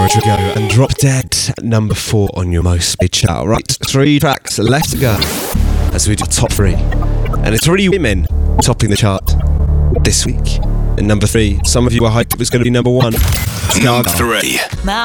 Rodrigo and Drop Dead at number 4 on your most played chart. Right, 3 tracks left to go as we do top 3. And it's 3 women topping the chart this week. And number 3, some of you were hyped it was going to be number 1. Number 3.